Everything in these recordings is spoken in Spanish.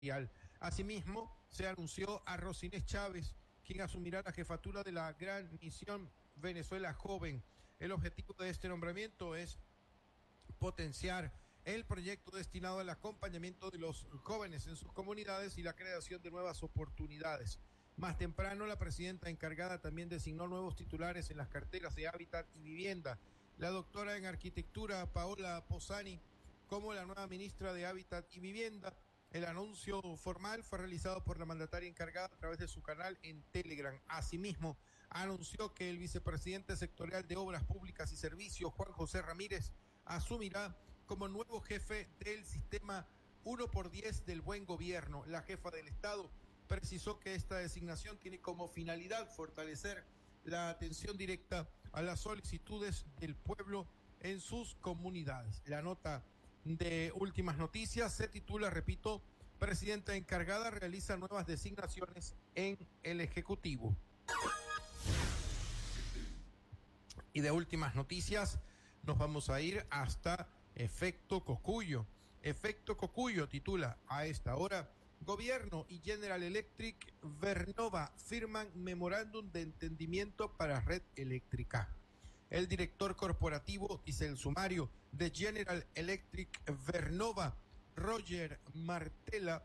ministerial. Asimismo, se anunció a Rosinés Chávez, quien asumirá la jefatura de la Gran Misión Venezuela Joven. El objetivo de este nombramiento es potenciar el proyecto destinado al acompañamiento de los jóvenes en sus comunidades y la creación de nuevas oportunidades. Más temprano, la presidenta encargada también designó nuevos titulares en las carteras de Hábitat y Vivienda. La doctora en Arquitectura, Paola Posani, como la nueva ministra de Hábitat y Vivienda. El anuncio formal fue realizado por la mandataria encargada a través de su canal en Telegram. Asimismo, anunció que el vicepresidente sectorial de Obras Públicas y Servicios, Juan José Ramírez, asumirá como nuevo jefe del sistema 1x10 del buen gobierno. La jefa del Estado precisó que esta designación tiene como finalidad fortalecer la atención directa a las solicitudes del pueblo en sus comunidades. La nota de Últimas Noticias se titula, repito, presidenta encargada realiza nuevas designaciones en el Ejecutivo. Y de Últimas Noticias nos vamos a ir hasta Efecto Cocuyo. Efecto Cocuyo titula a esta hora: Gobierno y General Electric Vernova firman memorándum de entendimiento para red eléctrica. El director corporativo, dice el sumario, de General Electric Vernova, Roger Martella,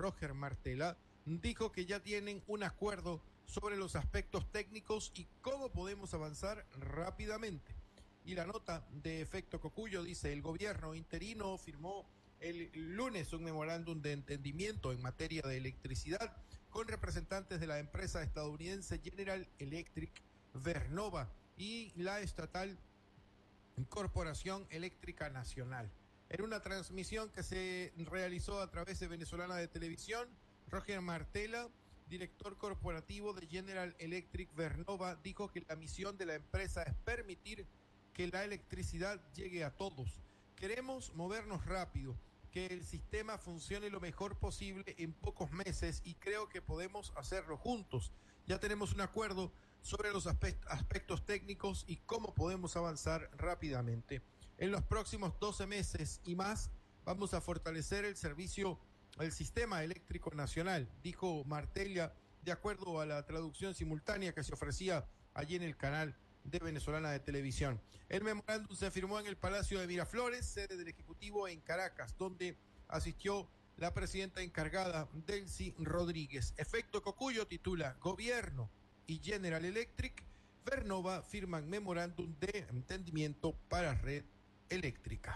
dijo que ya tienen un acuerdo sobre los aspectos técnicos y cómo podemos avanzar rápidamente. Y la nota de Efecto Cocuyo dice: el gobierno interino firmó el lunes un memorándum de entendimiento en materia de electricidad con representantes de la empresa estadounidense General Electric Vernova y la estatal Corporación Eléctrica Nacional. En una transmisión que se realizó a través de Venezolana de Televisión, Roger Martella, director corporativo de General Electric Vernova, dijo que la misión de la empresa es permitir que la electricidad llegue a todos. Queremos movernos rápido, que el sistema funcione lo mejor posible en pocos meses y creo que podemos hacerlo juntos. Ya tenemos un acuerdo sobre los aspectos técnicos y cómo podemos avanzar rápidamente. En los próximos 12 meses y más vamos a fortalecer el sistema eléctrico nacional, dijo Martella, de acuerdo a la traducción simultánea que se ofrecía allí en el canal de Venezolana de Televisión. El memorándum se firmó en el Palacio de Miraflores, sede del Ejecutivo en Caracas, donde asistió la presidenta encargada, Delcy Rodríguez. Efecto Cocuyo titula: Gobierno y General Electric Vernova firman memorándum de entendimiento para red eléctrica.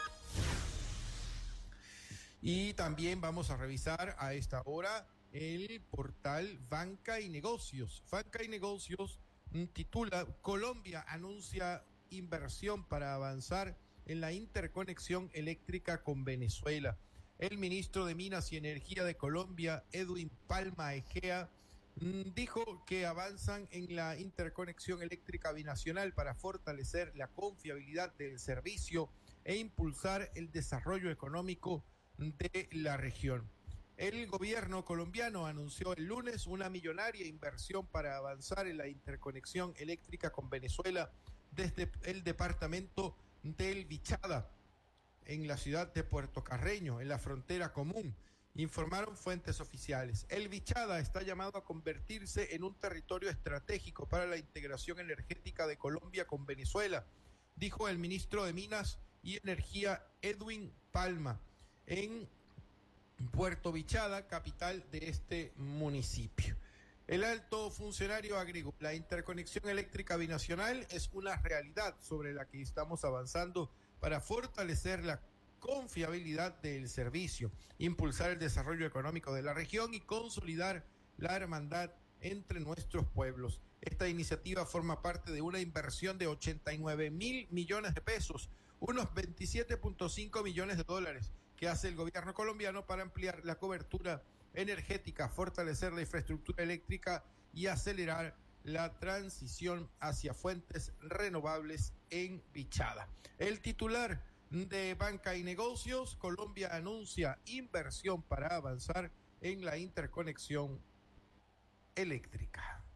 Y también vamos a revisar a esta hora el portal Banca y Negocios. Banca y Negocios titula: Colombia anuncia inversión para avanzar en la interconexión eléctrica con Venezuela. El ministro de Minas y Energía de Colombia, Edwin Palma Egea, dijo que avanzan en la interconexión eléctrica binacional para fortalecer la confiabilidad del servicio e impulsar el desarrollo económico de la región. El gobierno colombiano anunció el lunes una millonaria inversión para avanzar en la interconexión eléctrica con Venezuela desde el departamento del Vichada, en la ciudad de Puerto Carreño, en la frontera común, informaron fuentes oficiales. El Vichada está llamado a convertirse en un territorio estratégico para la integración energética de Colombia con Venezuela, dijo el ministro de Minas y Energía, Edwin Palma, en Puerto Vichada, capital de este municipio. El alto funcionario agregó: la interconexión eléctrica binacional es una realidad sobre la que estamos avanzando para fortalecer la confiabilidad del servicio, impulsar el desarrollo económico de la región y consolidar la hermandad entre nuestros pueblos. Esta iniciativa forma parte de una inversión de 89.000 millones de pesos, unos 27.5 millones de dólares, que hace el gobierno colombiano para ampliar la cobertura energética, fortalecer la infraestructura eléctrica y acelerar la transición hacia fuentes renovables en Vichada. El titular de Banca y Negocios: Colombia anuncia inversión para avanzar en la interconexión eléctrica.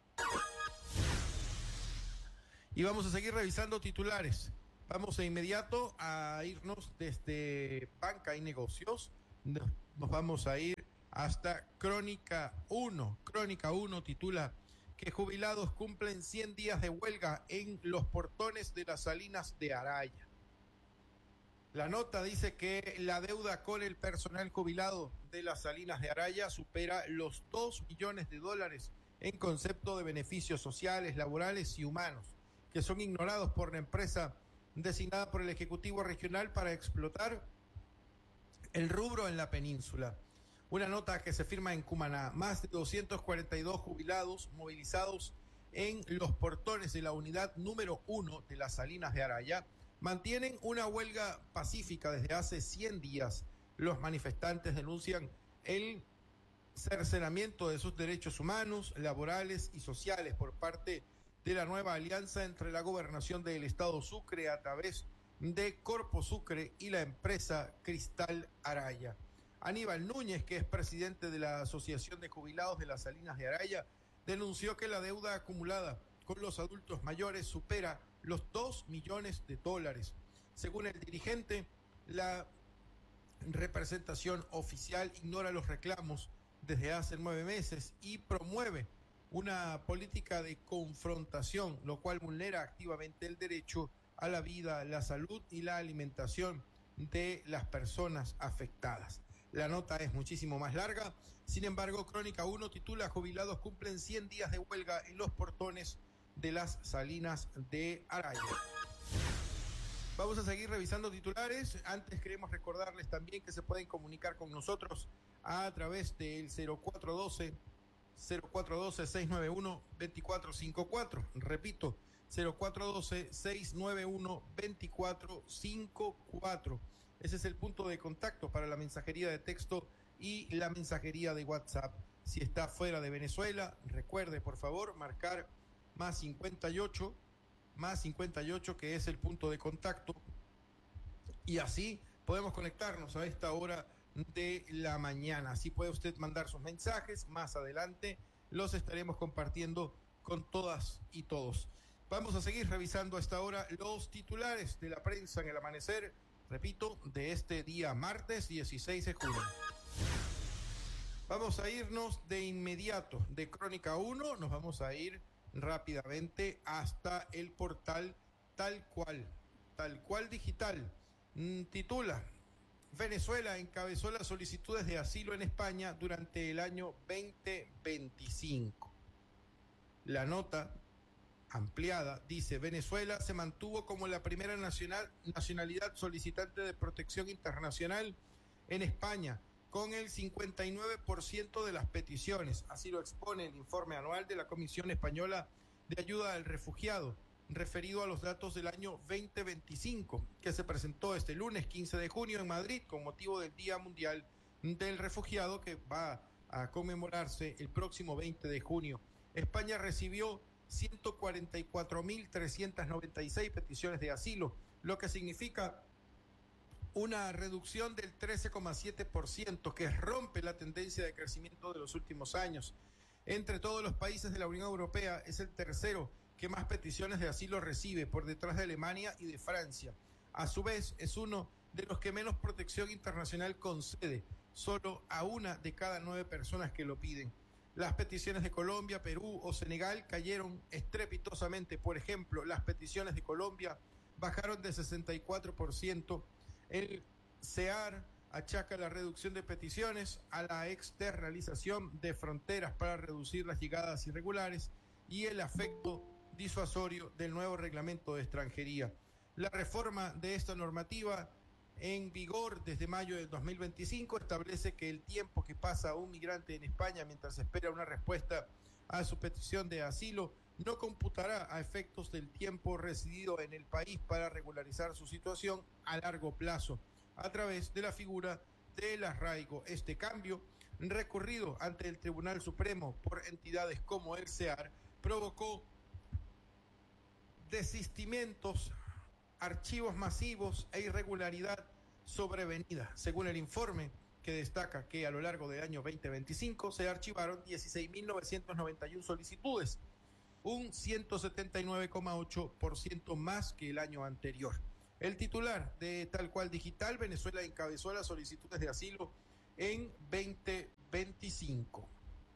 Y vamos a seguir revisando titulares. Vamos de inmediato a irnos desde Banca y Negocios. nos vamos a ir hasta Crónica 1. Crónica 1 titula que jubilados cumplen 100 días de huelga en los portones de las Salinas de Araya. La nota dice que la deuda con el personal jubilado de las Salinas de Araya supera los $2 millones en concepto de beneficios sociales, laborales y humanos, que son ignorados por la empresa designada por el Ejecutivo Regional para explotar el rubro en la península. Una nota que se firma en Cumaná. Más de 242 jubilados movilizados en los portones de la unidad número 1 de las Salinas de Araya mantienen una huelga pacífica desde hace 100 días. Los manifestantes denuncian el cercenamiento de sus derechos humanos, laborales y sociales por parte de la nueva alianza entre la gobernación del estado Sucre a través de Corpo Sucre y la empresa Cristal Araya. Aníbal Núñez, que es presidente de la Asociación de Jubilados de las Salinas de Araya, denunció que la deuda acumulada con los adultos mayores supera los $2 millones. Según el dirigente, la representación oficial ignora los reclamos desde hace 9 meses y promueve una política de confrontación, lo cual vulnera activamente el derecho a la vida, la salud y la alimentación de las personas afectadas. La nota es muchísimo más larga. Sin embargo, Crónica 1 titula jubilados cumplen 100 días de huelga en los portones de las Salinas de Araya. Vamos a seguir revisando titulares. Antes queremos recordarles también que se pueden comunicar con nosotros a través del 0412-691-2454. Repito, 0412-691-2454. Ese es el punto de contacto para la mensajería de texto y la mensajería de WhatsApp. Si está fuera de Venezuela, recuerde por favor marcar más 58, que es el punto de contacto. Y así podemos conectarnos a esta hora de la mañana. Así puede usted mandar sus mensajes. Más adelante los estaremos compartiendo con todas y todos. Vamos a seguir revisando a esta hora los titulares de la prensa en el amanecer, repito, de este día martes 16 de junio. Vamos a irnos de inmediato de Crónica 1, nos vamos a ir rápidamente hasta el portal Tal Cual Digital. Titula: Venezuela encabezó las solicitudes de asilo en España durante el año 2025. La nota ampliada dice: Venezuela se mantuvo como la primera nacionalidad solicitante de protección internacional en España, con el 59% de las peticiones. Así lo expone el informe anual de la Comisión Española de Ayuda al Refugiado, referido a los datos del año 2025, que se presentó este lunes 15 de junio en Madrid con motivo del Día Mundial del Refugiado, que va a conmemorarse el próximo 20 de junio. España recibió 144.396 peticiones de asilo, lo que significa una reducción del 13,7%, que rompe la tendencia de crecimiento de los últimos años. Entre todos los países de la Unión Europea es el tercero que más peticiones de asilo recibe, por detrás de Alemania y de Francia. A su vez, es uno de los que menos protección internacional concede, solo a 1 de cada 9 personas que lo piden. Las peticiones de Colombia, Perú o Senegal cayeron estrepitosamente. Por ejemplo, las peticiones de Colombia bajaron de 64%. El CEAR achaca la reducción de peticiones a la externalización de fronteras para reducir las llegadas irregulares y el efecto disuasorio del nuevo reglamento de extranjería. La reforma de esta normativa, en vigor desde mayo del 2025, establece que el tiempo que pasa un migrante en España mientras espera una respuesta a su petición de asilo no computará a efectos del tiempo residido en el país para regularizar su situación a largo plazo, a través de la figura del arraigo. Este cambio, recurrido ante el Tribunal Supremo por entidades como el CEAR, provocó desistimientos, archivos masivos e irregularidad sobrevenida. Según el informe, que destaca que a lo largo del año 2025 se archivaron 16.991 solicitudes, un 179,8% más que el año anterior. El titular de Tal Cual Digital: Venezuela encabezó las solicitudes de asilo en 2025.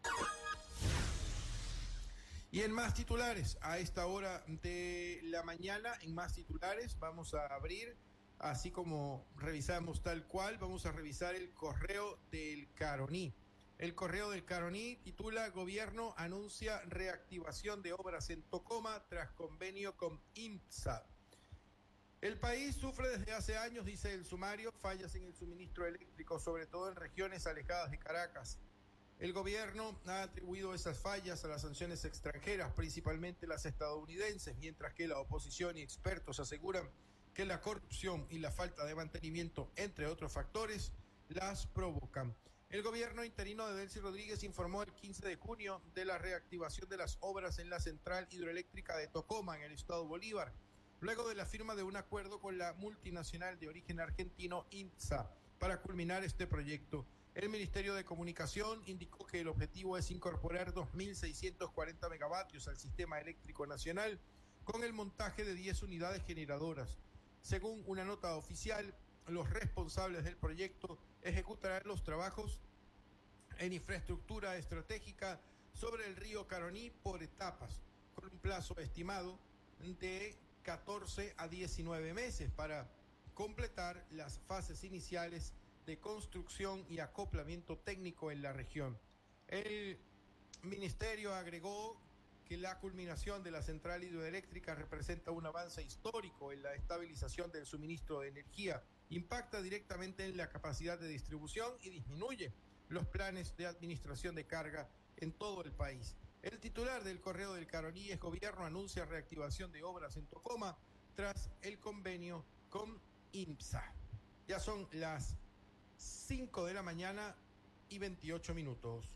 Y en más titulares, a esta hora de la mañana, en más titulares, vamos a abrir, así como revisamos tal cual, vamos a revisar el correo del Caroní. El correo del Caroní titula: Gobierno anuncia reactivación de obras en Tocoma tras convenio con IMSA. El país sufre desde hace años, dice el sumario, fallas en el suministro eléctrico, sobre todo en regiones alejadas de Caracas. El gobierno ha atribuido esas fallas a las sanciones extranjeras, principalmente las estadounidenses, mientras que la oposición y expertos aseguran que la corrupción y la falta de mantenimiento, entre otros factores, las provocan. El gobierno interino de Delcy Rodríguez informó el 15 de junio de la reactivación de las obras en la central hidroeléctrica de Tocoma, en el estado Bolívar, luego de la firma de un acuerdo con la multinacional de origen argentino IMSA para culminar este proyecto. El Ministerio de Comunicación indicó que el objetivo es incorporar 2.640 megavatios al sistema eléctrico nacional con el montaje de 10 unidades generadoras. Según una nota oficial, los responsables del proyecto ejecutarán los trabajos en infraestructura estratégica sobre el río Caroní por etapas, con un plazo estimado de 14 a 19 meses para completar las fases iniciales de construcción y acoplamiento técnico en la región. El ministerio agregó que la culminación de la central hidroeléctrica representa un avance histórico en la estabilización del suministro de energía, impacta directamente en la capacidad de distribución y disminuye los planes de administración de carga en todo el país. El titular del Correo del Caroní es: Gobierno anuncia reactivación de obras en Tocoma tras el convenio con IMSA. Ya son las 5 de la mañana y 28 minutos.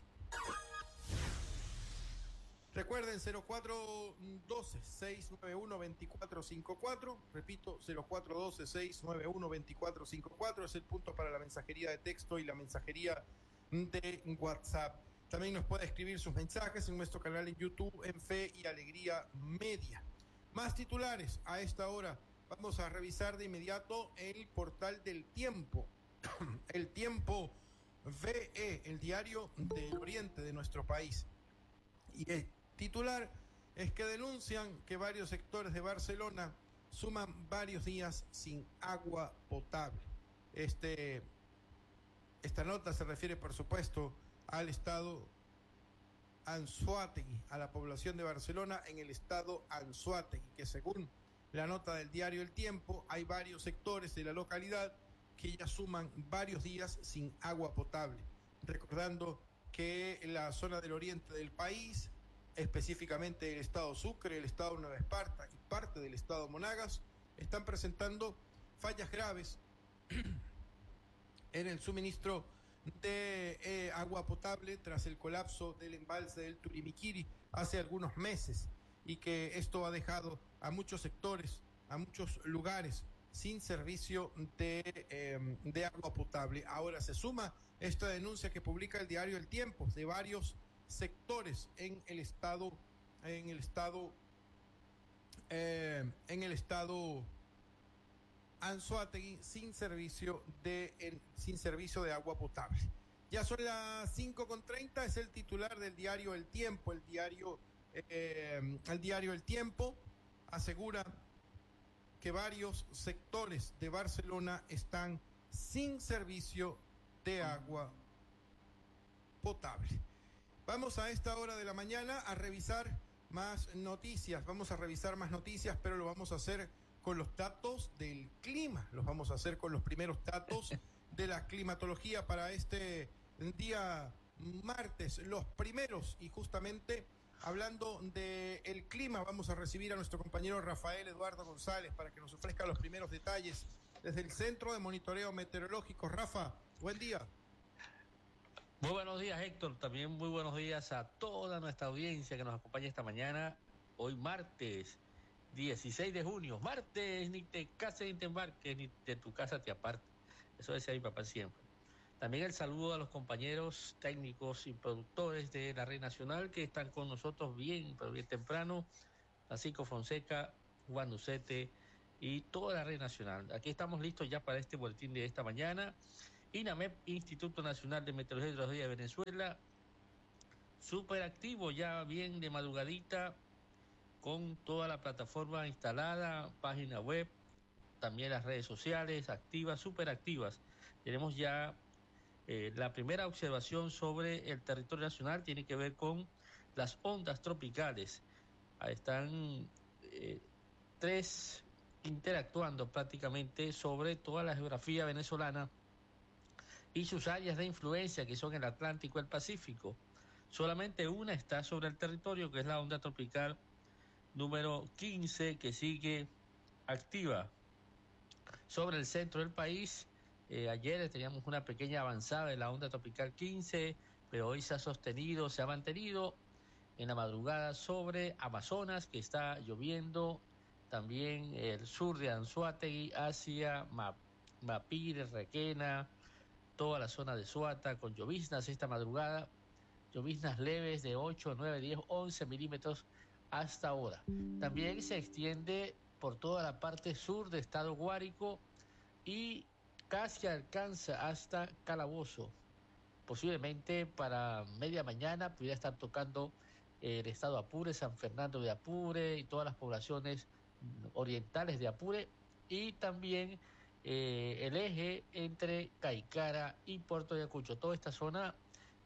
Recuerden, 0412-691-2454, repito, 0412-691-2454, es el punto para la mensajería de texto y la mensajería de WhatsApp. También nos puede escribir sus mensajes en nuestro canal en YouTube, en Fe y Alegría Media. Más titulares a esta hora. Vamos a revisar de inmediato el portal del Tiempo. El Tiempo VE, el diario del oriente de nuestro país. Y el titular es que denuncian que varios sectores de Barcelona suman varios días sin agua potable. Esta nota se refiere, por supuesto, al estado Anzoátegui, a la población de Barcelona en el estado Anzoátegui, que según la nota del diario El Tiempo, hay varios sectores de la localidad que ya suman varios días sin agua potable. Recordando que la zona del oriente del país, específicamente el estado Sucre, el estado Nueva Esparta y parte del estado Monagas, están presentando fallas graves en el suministro de agua potable tras el colapso del embalse del Turimiquiri hace algunos meses, y que esto ha dejado a muchos sectores, a muchos lugares sin servicio de agua potable. Ahora se suma esta denuncia que publica el diario El Tiempo de varios sectores en el estado Anzoátegui sin servicio de agua potable. Ya son las 5:30, es el titular del diario El Tiempo. El diario El Tiempo asegura que varios sectores de Barcelona están sin servicio de agua potable. Vamos a esta hora de la mañana a revisar más noticias. Pero lo vamos a hacer con los datos del clima. Los vamos a hacer con los primeros datos de la climatología para este día martes, los primeros. Y justamente hablando del clima, vamos a recibir a nuestro compañero Rafael Eduardo González para que nos ofrezca los primeros detalles desde el Centro de Monitoreo Meteorológico. Rafa, buen día. Muy buenos días, Héctor. También muy buenos días a toda nuestra audiencia que nos acompaña esta mañana. Hoy martes 16 de junio. Martes, ni te cases ni te embarques, ni de tu casa te apartes. Eso decía mi papá siempre. También el saludo a los compañeros técnicos y productores de la Red Nacional que están con nosotros bien, pero bien temprano. Francisco Fonseca, Juan Ducete y toda la Red Nacional. Aquí estamos listos ya para este boletín de esta mañana. INAMEP, Instituto Nacional de Meteorología y Hidrología de Venezuela, súper activo, ya bien de madrugadita, con toda la plataforma instalada, página web, también las redes sociales activas, súper activas. Tenemos ya la primera observación sobre el territorio nacional, tiene que ver con las ondas tropicales. Ahí están tres interactuando prácticamente sobre toda la geografía venezolana y sus áreas de influencia, que son el Atlántico y el Pacífico. Solamente una está sobre el territorio, que es la onda tropical número 15, que sigue activa sobre el centro del país. Ayer teníamos una pequeña avanzada de la onda tropical 15, pero hoy se ha sostenido, se ha mantenido en la madrugada sobre Amazonas, que está lloviendo, también el sur de Anzoátegui hacia Mapire, Requena, toda la zona de Suata, con lloviznas esta madrugada, lloviznas leves de 8, 9, 10, 11 milímetros hasta ahora. También se extiende por toda la parte sur de Estado Guárico y casi alcanza hasta Calabozo. Posiblemente para media mañana pudiera estar tocando el estado Apure, San Fernando de Apure y todas las poblaciones orientales de Apure, y también el eje entre Caicara y Puerto Ayacucho. Toda esta zona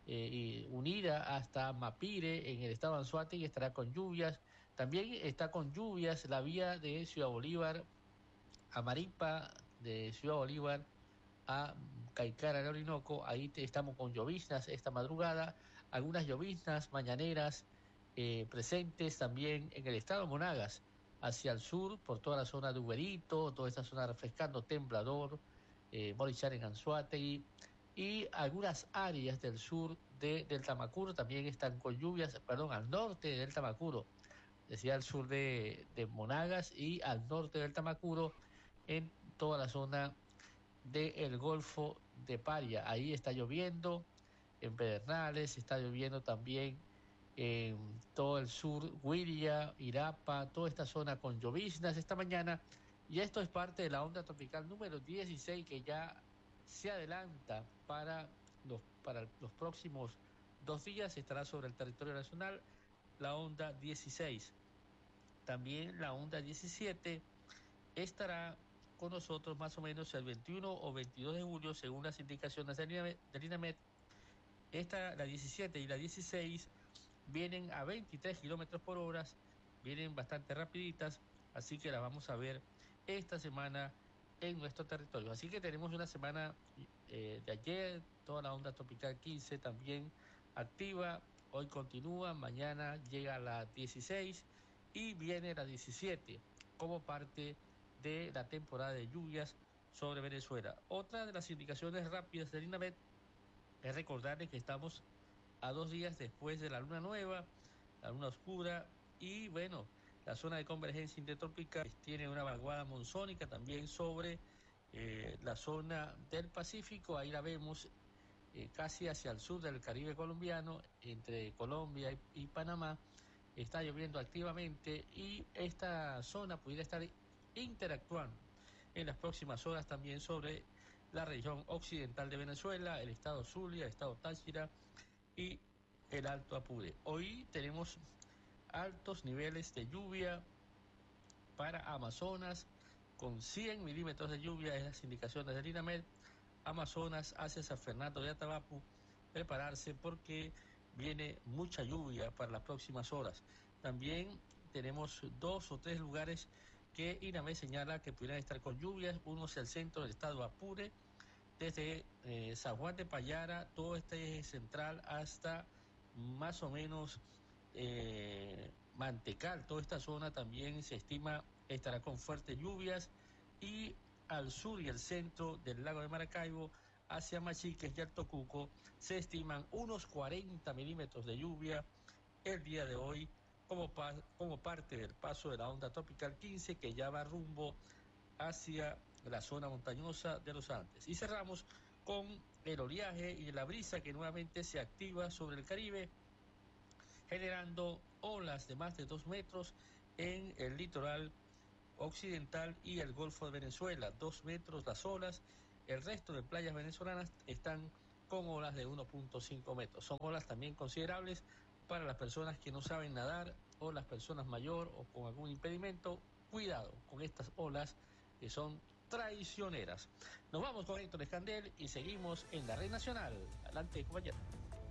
unida hasta Mapire en el estado de Anzoátegui estará con lluvias. También está con lluvias la vía de Ciudad Bolívar a Maripa, de Ciudad Bolívar a Caicara, el Orinoco. Ahí estamos con lloviznas esta madrugada, algunas lloviznas mañaneras presentes también en el estado de Monagas, hacia el sur, por toda la zona de Uberito, toda esta zona refrescando, Temblador, Morichar en Anzoátegui, y algunas áreas del sur del Tamacuro también están con lluvias, perdón, al norte del Tamacuro, decía al sur de Monagas y al norte del Tamacuro, en toda la zona del Golfo de Paria. Ahí está lloviendo, en Pedernales, está lloviendo también en todo el sur, Huiria, Irapa, toda esta zona con lloviznas esta mañana. Y esto es parte de la onda tropical número 16, que ya se adelanta para los próximos 2 días. Estará sobre el territorio nacional la onda 16. También la onda 17 estará con nosotros más o menos el 21 o 22 de julio, según las indicaciones del INAMET. La 17 y la 16 vienen a 23 kilómetros por hora, vienen bastante rapiditas, así que las vamos a ver esta semana en nuestro territorio. Así que tenemos una semana de ayer, toda la onda tropical 15 también activa, hoy continúa, mañana llega la 16 y viene la 17 como parte de la temporada de lluvias sobre Venezuela. Otra de las indicaciones rápidas del INAMET es recordarles que estamos a 2 días después de la luna nueva, la luna oscura, y bueno, la zona de convergencia intertropical tiene una vaguada monzónica también sobre la zona del Pacífico. Ahí la vemos casi hacia el sur del Caribe colombiano, entre Colombia y Panamá. Está lloviendo activamente y esta zona pudiera estar interactuando en las próximas horas también sobre la región occidental de Venezuela, el estado Zulia, el estado Táchira y el Alto Apure. Hoy tenemos altos niveles de lluvia para Amazonas, con 100 milímetros de lluvia, es las indicaciones del INAMED. Amazonas hacia San Fernando de Atabapo, prepararse porque viene mucha lluvia para las próximas horas. También tenemos 2 o 3 lugares que INAMED señala que pudieran estar con lluvias. Uno es el centro del estado Apure, desde San Juan de Payara, todo este eje central hasta más o menos Mantecal. Toda esta zona también se estima estará con fuertes lluvias, y al sur y el centro del lago de Maracaibo hacia Machiques y Alto Cuco se estiman unos 40 milímetros de lluvia el día de hoy como parte del paso de la onda tropical 15, que ya va rumbo hacia la zona montañosa de los Andes. Y cerramos con el oleaje y la brisa que nuevamente se activa sobre el Caribe, generando olas de más de 2 metros en el litoral occidental y el Golfo de Venezuela. 2 metros las olas El resto de playas venezolanas están con olas de 1.5 metros. Son olas también considerables para las personas que no saben nadar o las personas mayores o con algún impedimento. Cuidado con estas olas que son traicioneras. Nos vamos con Héctor Escandel y seguimos en la Red Nacional. Adelante, compañero.